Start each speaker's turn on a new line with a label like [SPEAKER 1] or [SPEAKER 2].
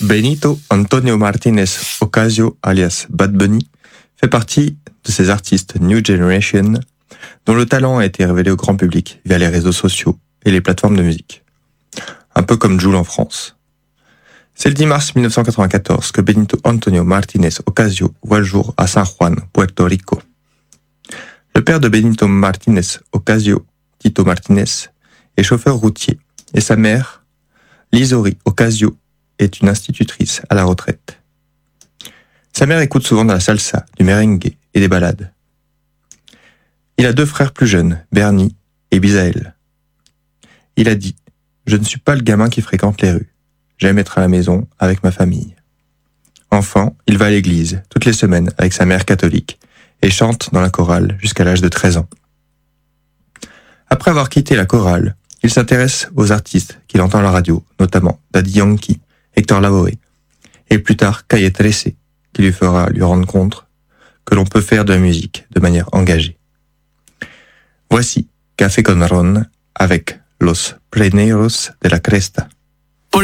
[SPEAKER 1] Benito Antonio Martínez Ocasio, alias Bad Bunny, fait partie de ces artistes New Generation dont le talent a été révélé au grand public via les réseaux sociaux et les plateformes de musique. Un peu comme Jul en France. C'est le 10 mars 1994 que Benito Antonio Martínez Ocasio voit le jour à San Juan, Puerto Rico. Le père de Benito Martínez Ocasio, Tito Martínez, est chauffeur routier et sa mère, Lisori Ocasio, est une institutrice à la retraite. Sa mère écoute souvent de la salsa, du merengue et des ballades. Il a 2 frères plus jeunes, Bernie et Bisaël. Il a dit « Je ne suis pas le gamin qui fréquente les rues. J'aime être à la maison avec ma famille. » Enfant, il va à l'église toutes les semaines avec sa mère catholique et chante dans la chorale jusqu'à l'âge de 13 ans. Après avoir quitté la chorale, il s'intéresse aux artistes qu'il entend à la radio, notamment Daddy Yankee, Héctor Lavoe, et plus tard Calle 13, qui lui fera lui rendre compte que l'on peut faire de la musique de manière engagée. Voici Café con Ron avec Los Pleineros de la Cresta.